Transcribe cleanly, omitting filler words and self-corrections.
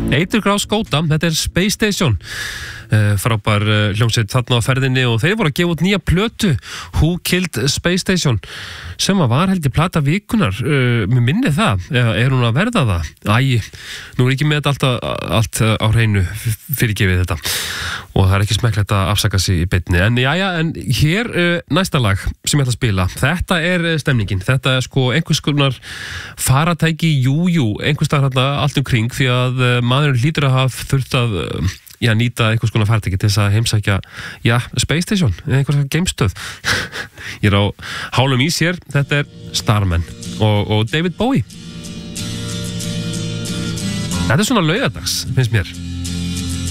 Eiturgrás Skóta, þetta Space Station, frábær hljómsveit þarna á ferðinni og þeir voru að gefa út nýja plötu, Who Killed Space Station, sem var held ég plata vikunar, mér minni það, er hún að verða það? Nú ekki með þetta allt á hreinu fyrirgefið þetta og það ekki smekklegt að afsaka sig í beinni, en hér næsta lag sem ég ætla að spila, þetta stemningin, þetta sko einhvers konar faratæki, einhvers staðar allt kring því að maðurinn hlýtur að hafa þurft að nýta einhvers konar faratæki til þess að heimsækja Space Station, einhvers geimstöð ég á hálum ís hér, þetta Starman og David Bowie. Þetta svona laugardags, finnst mér.